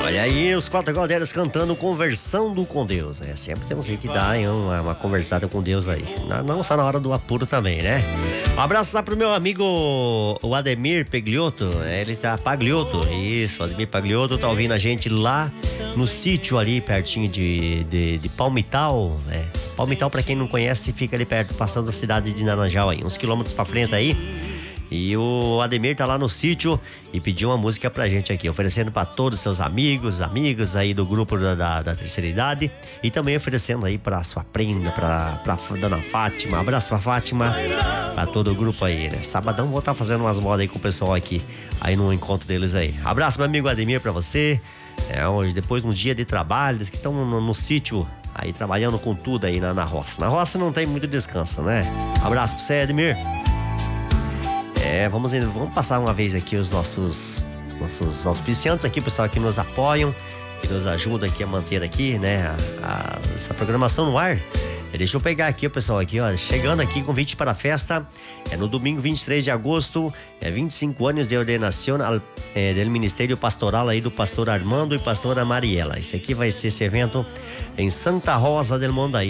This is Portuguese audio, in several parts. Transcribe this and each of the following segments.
Olha aí, os Quatro Galdeiros cantando Conversando com Deus, né? Sempre temos aí que dar uma conversada com Deus aí. Não só na hora do apuro também, né? Um abraço lá pro meu amigo, o Ademir Pagliotto. Ele tá Pagliotto, isso, Ademir Pagliotto tá ouvindo a gente lá no sítio ali, pertinho de Palmital, né? Palmital, pra quem não conhece, fica ali perto, passando a cidade de Naranjal aí, uns quilômetros pra frente aí. E o Ademir tá lá no sítio e pediu uma música pra gente aqui, oferecendo pra todos os seus amigas aí do grupo da terceira idade, e também oferecendo aí pra sua prima, pra dona Fátima. Abraço pra Fátima, pra todo o grupo aí, né? Sabadão vou estar fazendo umas modas aí com o pessoal aqui, aí no encontro deles aí. Abraço, meu amigo Ademir, pra você. Hoje, depois de um dia de trabalho, eles que estão no sítio aí trabalhando com tudo aí na roça. Na roça não tem muito descanso, né? Abraço pra você, Ademir. Vamos passar uma vez aqui os nossos auspiciantes aqui, o pessoal que nos apoiam, que nos ajuda aqui a manter aqui, né, essa programação no ar. Deixa eu pegar aqui o pessoal aqui, ó, chegando aqui, convite para a festa, no domingo 23 de agosto, 25 anos de ordenação do Ministério Pastoral aí do pastor Armando e pastora Mariela. Esse aqui vai ser esse evento em Santa Rosa del Mondaí,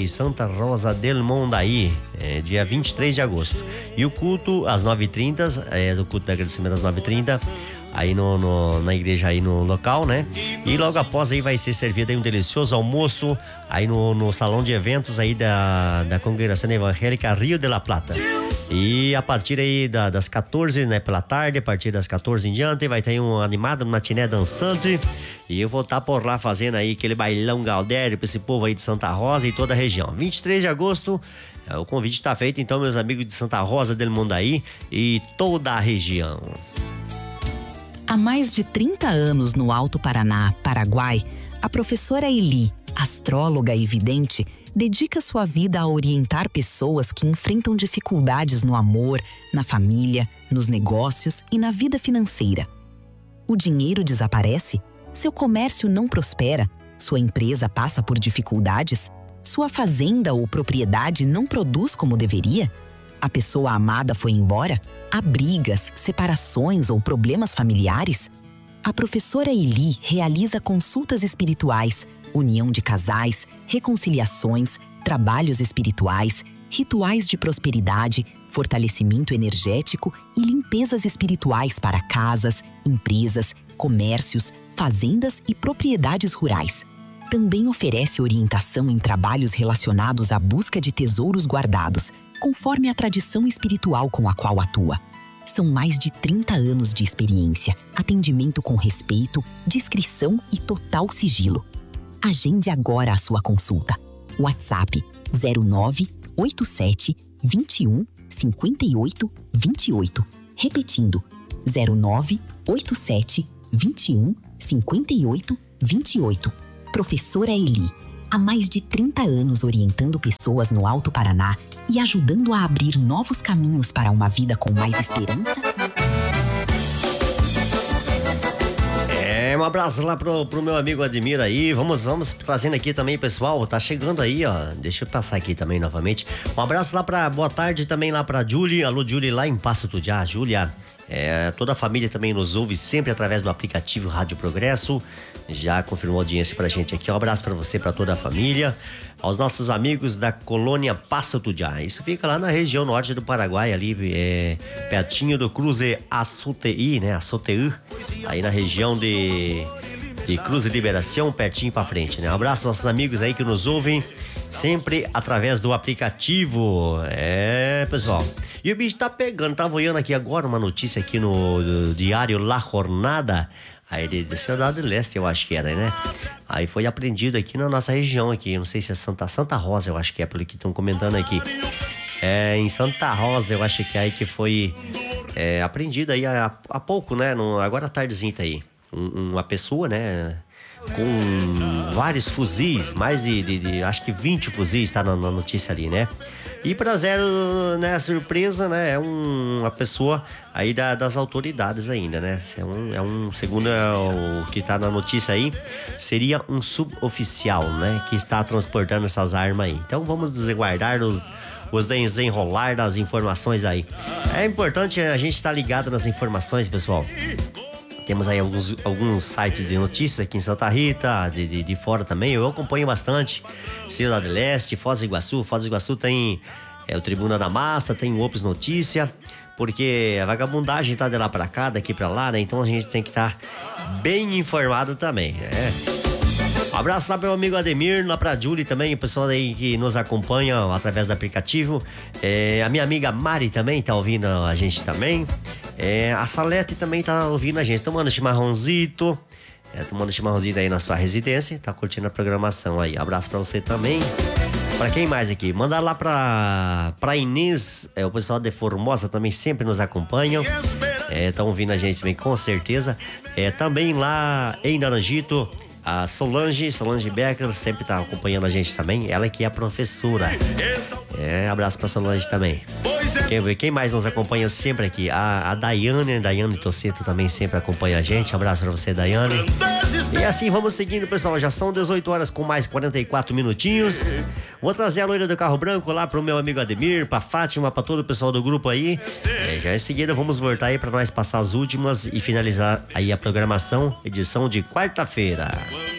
dia 23 de agosto. E o culto às 9h30, o culto de agradecimento às 9h30, aí na igreja aí no local, né? E logo após aí vai ser servido aí um delicioso almoço aí no salão de eventos aí da Congregação Evangélica Rio de la Plata. E a partir aí das 14, né, pela tarde, a partir das 14 em diante, vai ter um animado matiné dançante. E eu vou estar por lá fazendo aí aquele bailão Galdério pra esse povo aí de Santa Rosa e toda a região. 23 de agosto, o convite está feito, então, meus amigos de Santa Rosa del Mondaí e toda a região. Há mais de 30 anos no Alto Paraná, Paraguai, a professora Eli, astróloga e vidente, dedica sua vida a orientar pessoas que enfrentam dificuldades no amor, na família, nos negócios e na vida financeira. O dinheiro desaparece? Seu comércio não prospera? Sua empresa passa por dificuldades? Sua fazenda ou propriedade não produz como deveria? A pessoa amada foi embora? Há brigas, separações ou problemas familiares? A professora Eli realiza consultas espirituais, união de casais, reconciliações, trabalhos espirituais, rituais de prosperidade, fortalecimento energético e limpezas espirituais para casas, empresas, comércios, fazendas e propriedades rurais. Também oferece orientação em trabalhos relacionados à busca de tesouros guardados, conforme a tradição espiritual com a qual atua. São mais de 30 anos de experiência, atendimento com respeito, discrição e total sigilo. Agende agora a sua consulta. WhatsApp 0987 21 58 28. Repetindo, 0987 21 58 28. Professora Eli, há mais de 30 anos orientando pessoas no Alto Paraná e ajudando a abrir novos caminhos para uma vida com mais esperança. Um abraço lá pro meu amigo Ademir aí. Vamos trazendo aqui também, pessoal. Tá chegando aí, ó. Deixa eu passar aqui também novamente. Um abraço lá boa tarde também lá pra Julie. Alô, Julie, lá em Passo Tudiá. Júlia, toda a família também nos ouve sempre através do aplicativo Rádio Progresso. Já confirmou a audiência pra gente aqui. Um abraço pra você, pra toda a família. Aos nossos amigos da colônia Passo Tudiá. Isso fica lá na região norte do Paraguai, ali pertinho do Cruze Açutei, né? Açutei, aí na região de Cruz de Liberação, pertinho pra frente, né? Um abraço aos nossos amigos aí que nos ouvem sempre através do aplicativo. Pessoal. E o bicho tá pegando, tá voando aqui agora uma notícia aqui no diário La Jornada, aí da Cidade do Leste, eu acho que era, né? Aí foi apreendido aqui na nossa região aqui, não sei se é Santa Rosa, eu acho que é, pelo que estão comentando aqui. Em Santa Rosa, eu acho que é aí que foi apreendido aí há pouco, né? Agora à tardezinha tá aí. Uma pessoa, né? Com vários fuzis, mais de acho que 20 fuzis, tá na notícia ali, né? E para zero, né, surpresa, né, é uma pessoa aí das autoridades ainda, né? Segundo o que tá na notícia aí, seria um suboficial, né, que está transportando essas armas aí. Então vamos desaguardar os desenrolar das informações aí. É importante a gente estar ligado nas informações, pessoal. Temos aí alguns sites de notícias aqui em Santa Rita, de fora também. Eu acompanho bastante. Cidade Leste, Foz do Iguaçu. Foz do Iguaçu tem o Tribuna da Massa, tem o Ops Notícia. Porque a vagabundagem tá de lá pra cá, daqui pra lá, né? Então a gente tem que estar bem informado também, né? Um abraço lá pro meu amigo Ademir, lá pra Julie também, o pessoal aí que nos acompanha através do aplicativo. A minha amiga Mari também tá ouvindo a gente também. A Salete também tá ouvindo a gente, tomando chimarrãozito. Tomando chimarrãozito aí na sua residência, tá curtindo a programação aí. Abraço pra você também. Pra quem mais aqui? Mandar lá pra Inês, o pessoal de Formosa também sempre nos acompanham. Estão ouvindo a gente também, com certeza. Também lá em Naranjito, a Solange Becker sempre tá acompanhando a gente também. Ela que é a professora. Abraço pra Solange também. Quem mais nos acompanha sempre aqui? A Daiane Tosseto também sempre acompanha a gente. Abraço pra você, Daiane. E assim vamos seguindo, pessoal. Já são 18 horas com mais 44 minutinhos. Vou trazer a loira do carro branco lá pro meu amigo Ademir, pra Fátima, pra todo o pessoal do grupo aí. Já em seguida vamos voltar aí pra nós passar as últimas e finalizar aí a programação, edição de quarta-feira.